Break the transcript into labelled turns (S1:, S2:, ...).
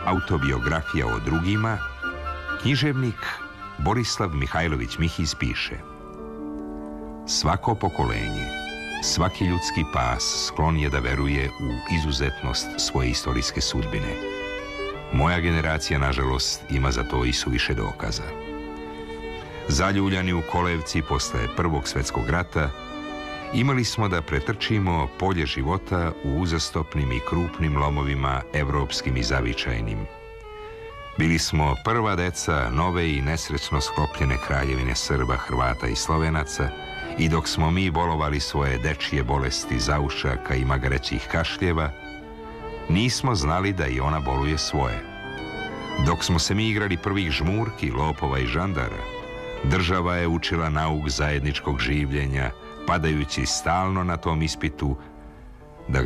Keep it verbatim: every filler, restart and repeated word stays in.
S1: autobiografija o drugima, književnik Borislav Mihajlović Mihiz piše: svako pokolenje, svaki ljudski pas sklon je da veruje u izuzetnost svoje istorijske sudbine. Moja generacija, nažalost, ima za to i suviše dokaza. Zaljuljani u kolevci posle Prvog svjetskog rata, imali smo da pretrčimo polje života u uzastopnim i krupnim lomovima evropskim i zavičajnim. Bili smo prva deca nove i nesrećno sklopljene kraljevine Srba, Hrvata i Slovenaca, i dok smo mi bolovali svoje dečije bolesti zaušaka i magarećih kašljeva, nismo znali da i ona boluje svoje. Dok smo se mi igrali prvih žmurki, lopova i žandara, država je učila nauk zajedničkog življenja, padajući stalno na tom ispitu